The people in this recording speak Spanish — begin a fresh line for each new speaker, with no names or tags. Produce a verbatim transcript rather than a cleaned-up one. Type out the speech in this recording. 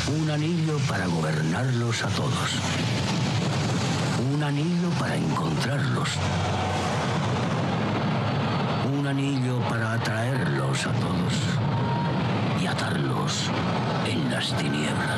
Un anillo para gobernarlos a todos. Un anillo para encontrarlos. Un anillo para atraerlos a todos y atarlos en las tinieblas.